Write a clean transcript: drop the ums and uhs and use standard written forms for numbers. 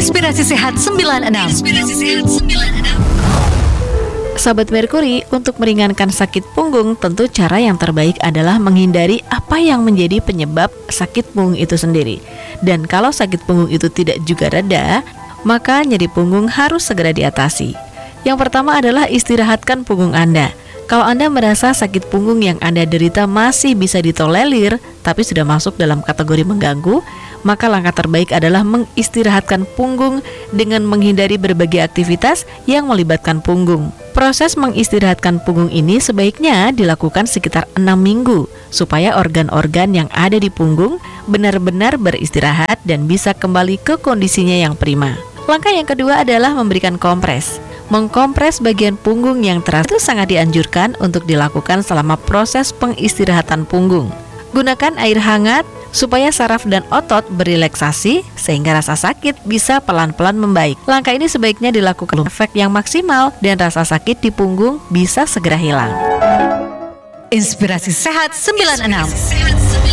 Inspirasi Sehat 96. Sahabat Merkuri, untuk meringankan sakit punggung, tentu cara yang terbaik adalah menghindari apa yang menjadi penyebab sakit punggung itu sendiri. Dan kalau sakit punggung itu tidak juga reda, maka nyeri punggung harus segera diatasi. Yang pertama adalah istirahatkan punggung Anda. Kalau Anda merasa sakit punggung yang Anda derita masih bisa ditolerir, tapi sudah masuk dalam kategori mengganggu, maka langkah terbaik adalah mengistirahatkan punggung dengan menghindari berbagai aktivitas yang melibatkan punggung. Proses mengistirahatkan punggung ini sebaiknya dilakukan sekitar 6 minggu, supaya organ-organ yang ada di punggung benar-benar beristirahat dan bisa kembali ke kondisinya yang prima. Langkah yang kedua adalah memberikan kompres. Mengkompres bagian punggung yang terasa itu sangat dianjurkan untuk dilakukan selama proses pengistirahatan punggung. Gunakan air hangat supaya saraf dan otot berrelaksasi sehingga rasa sakit bisa pelan-pelan membaik. Langkah ini sebaiknya dilakukan efek yang maksimal dan rasa sakit di punggung bisa segera hilang. Inspirasi Sehat 96.